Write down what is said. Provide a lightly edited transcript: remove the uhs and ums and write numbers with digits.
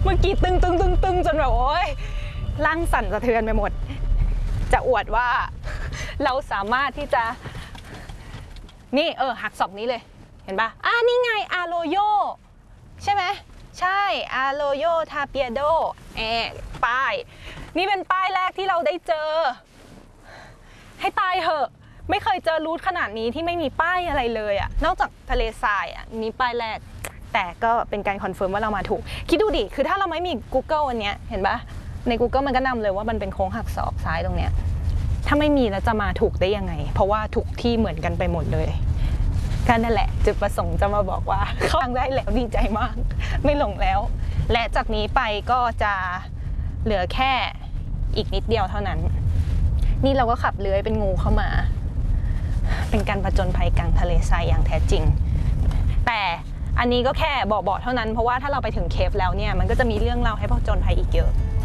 เมื่อกี้ตึงจนแบบโอ๊ยร่างสั่นสะเทือนไปหมดจะอวดว่าเราสามารถที่จะนี่หักศอกนี้เลยเห็นปะนี่ไงอาโรโยใช่ไหมใช่อาโรโยทาเปียโดป้ายนี่เป็นป้ายแรกที่เราได้เจอให้ตายเหอะไม่เคยเจอรูทขนาดนี้ที่ไม่มีป้ายอะไรเลยอะนอกจากทะเลทรายอะมีป้ายแรกแต่ก็เป็นการคอนเฟิร์มว่าเรามาถูกคิดดูดิคือถ้าเราไม่มี Google อันเนี้ยเห็นปะใน Google มันก็นำเลยว่ามันเป็นโค้งหักศอกซ้ายตรงเนี้ยถ้าไม่มีแล้วจะมาถูกได้ยังไงเพราะว่าทุกที่เหมือนกันไปหมดเลยก็นั่นแหละจุดประสงค์จะมาบอกว่าเข้าทางได้แล้วดีใจมากไม่หลงแล้วและจากนี้ไปก็จะเหลือแค่อีกนิดเดียวเท่านั้นนี่เราก็ขับเลื้อยเป็นงูเข้ามาเป็นการผจญภัยกลางทะเลทรายอย่างแท้จริงแต่อันนี้ก็แค่เบาๆเท่านั้นเพราะว่าถ้าเราไปถึงเคฟแล้วเนี่ยมันก็จะมีเรื่องเล่าให้ผจญภัยอีกเยอะ